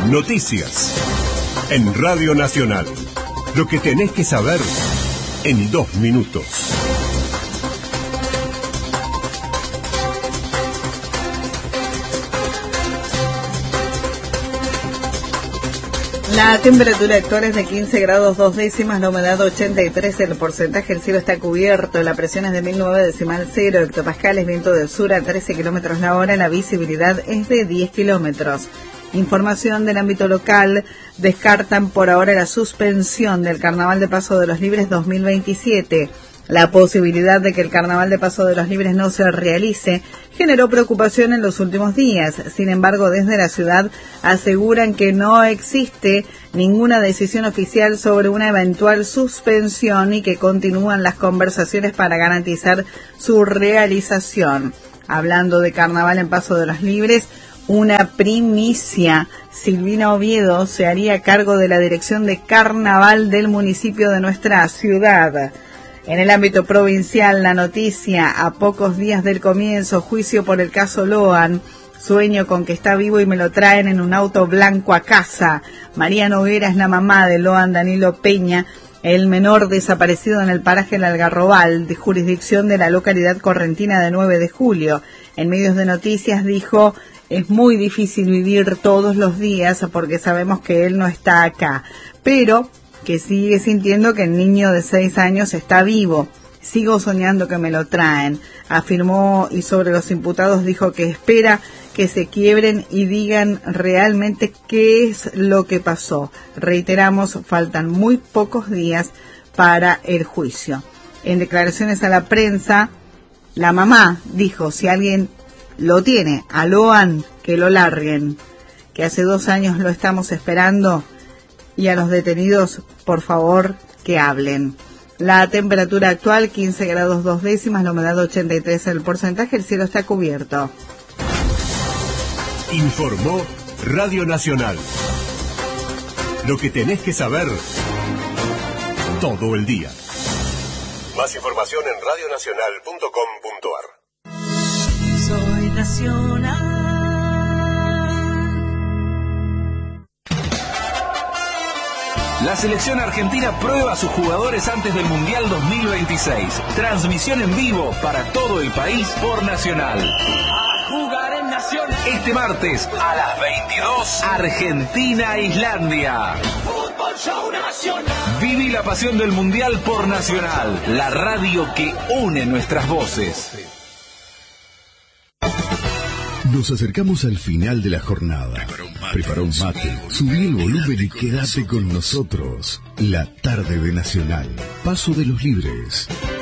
Noticias en Radio Nacional. Lo que tenés que saber en 2 minutos. La temperatura actual es de 15 grados 2 décimas, la humedad 83, el porcentaje del cielo está cubierto, la presión es de 1009,0 hectopascales, viento del sur a 13 kilómetros la hora, la visibilidad es de 10 kilómetros. Información del ámbito local, descartan por ahora la suspensión del Carnaval de Paso de los Libres 2027. La posibilidad de que el Carnaval de Paso de los Libres no se realice generó preocupación en los últimos días. Sin embargo, desde la ciudad aseguran que no existe ninguna decisión oficial sobre una eventual suspensión y que continúan las conversaciones para garantizar su realización. Hablando de Carnaval en Paso de los Libres, una primicia. Silvina Oviedo se haría cargo de la dirección de Carnaval del municipio de nuestra ciudad. En el ámbito provincial, la noticia: a pocos días del comienzo, juicio por el caso Loan. Sueño con que está vivo y me lo traen en un auto blanco a casa. María Noguera es la mamá de Loan Danilo Peña, el menor desaparecido en el paraje El Algarrobal, de jurisdicción de la localidad correntina de 9 de julio. En medios de noticias dijo: es muy difícil vivir todos los días porque sabemos que él no está acá, pero que sigue sintiendo que el niño de 6 años está vivo. Sigo soñando que me lo traen, afirmó, y sobre los imputados dijo que espera que se quiebren y digan realmente qué es lo que pasó. Reiteramos, faltan muy pocos días para el juicio. En declaraciones a la prensa, la mamá dijo: si alguien lo tiene, a Loan, que lo larguen, que hace 2 años lo estamos esperando, y a los detenidos, por favor, que hablen. La temperatura actual, 15 grados 2 décimas, la humedad 83, el porcentaje, el cielo está cubierto. Informó Radio Nacional. Lo que tenés que saber todo el día. Más información en radionacional.com.ar. Soy nacional. La selección argentina prueba a sus jugadores antes del Mundial 2026. Transmisión en vivo para todo el país por Nacional. A jugar en Nacional. Este martes a las 22, Argentina-Islandia. Fútbol Show Nacional. Viví la pasión del Mundial por Nacional, la radio que une nuestras voces. Nos acercamos al final de la jornada. Prepara un mate, subí el volumen y quédate con nosotros. La tarde de Nacional. Paso de los Libres.